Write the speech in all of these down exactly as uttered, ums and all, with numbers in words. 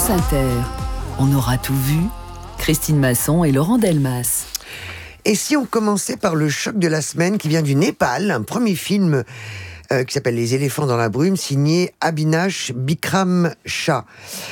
France Inter. On aura tout vu. Christine Masson et Laurent Delmas. Et si on commençait par le choc de la semaine qui vient du Népal, un premier film euh, qui s'appelle Les éléphants dans la brume, signé Abhinash Bikram Shah.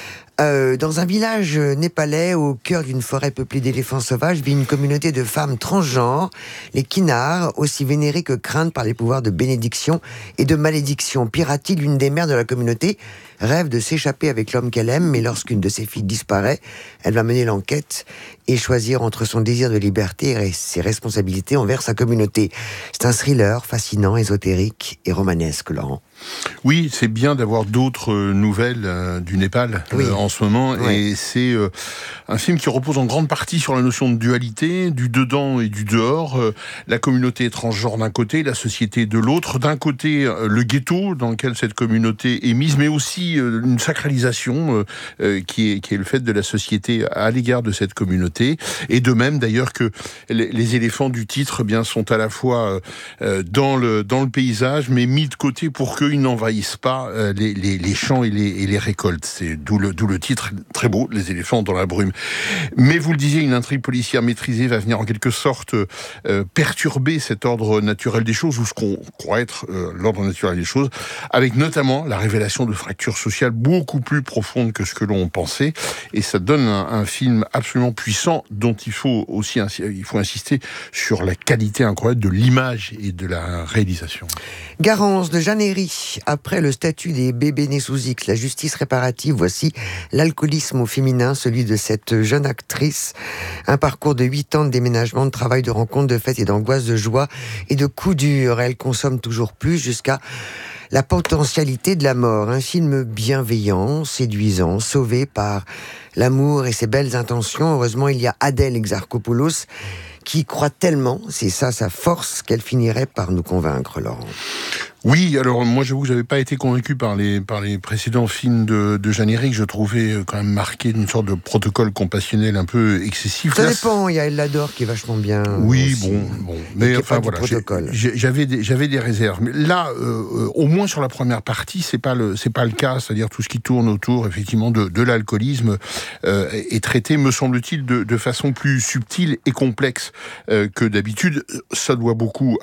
Euh, dans un village népalais au cœur d'une forêt peuplée d'éléphants sauvages vit une communauté de femmes transgenres, les Kinnar, aussi vénérées que craintes par les pouvoirs de bénédiction et de malédiction. Pirati, l'une des mères de la communauté, rêve de s'échapper avec l'homme qu'elle aime, mais lorsqu'une de ses filles disparaît, elle va mener l'enquête et choisir entre son désir de liberté et ses responsabilités envers sa communauté. C'est un thriller fascinant, ésotérique et romanesque, Laurent. Oui, c'est bien d'avoir d'autres nouvelles euh, du Népal euh, oui. en ce moment. Oui. Et c'est euh, un film qui repose en grande partie sur la notion de dualité, du dedans et du dehors. Euh, la communauté transgenre d'un côté, la société de l'autre. D'un côté, euh, le ghetto dans lequel cette communauté est mise, mais aussi euh, une sacralisation euh, euh, qui, est, qui est le fait de la société à l'égard de cette communauté. Et de même, d'ailleurs, que les, les éléphants du titre eh bien, sont à la fois euh, dans, le, dans le paysage, mais mis de côté pour que ils n'envahissent pas euh, les, les, les champs et les, et les récoltes. C'est d'où le, d'où le titre très beau, Les éléphants dans la brume. Mais vous le disiez, une intrigue policière maîtrisée va venir en quelque sorte euh, perturber cet ordre naturel des choses, ou ce qu'on croit être euh, l'ordre naturel des choses, avec notamment la révélation de fractures sociales beaucoup plus profondes que ce que l'on pensait. Et ça donne un, un film absolument puissant, dont il faut aussi il faut insister sur la qualité incroyable de l'image et de la réalisation. Garance de Jeanne Herry. Après le statut des bébés nés sous X, la justice réparative, voici l'alcoolisme au féminin, celui de cette jeune actrice. Un parcours de huit ans de déménagement, de travail, de rencontres, de fêtes et d'angoisse, de joie et de coups durs. Elle consomme toujours plus jusqu'à la potentialité de la mort. Un film bienveillant, séduisant, sauvé par l'amour et ses belles intentions. Heureusement, il y a Adèle Exarchopoulos qui croit tellement, c'est ça sa force, qu'elle finirait par nous convaincre, Laurent. Oui, alors moi j'avoue que j'avais pas été convaincu par les par les précédents films de, de Jeanne Herry, que je trouvais quand même marqué d'une sorte de protocole compassionnel un peu excessif. Ça Là, dépend, il y a Elle l'adore qui est vachement bien. Oui, aussi. bon, bon, mais enfin voilà, j'ai, j'avais des, j'avais des réserves. Mais là, euh, au moins sur la première partie, c'est pas le c'est pas le cas, c'est-à-dire tout ce qui tourne autour effectivement de, de l'alcoolisme euh, est traité, me semble-t-il, de, de façon plus subtile et complexe euh, que d'habitude. Ça doit beaucoup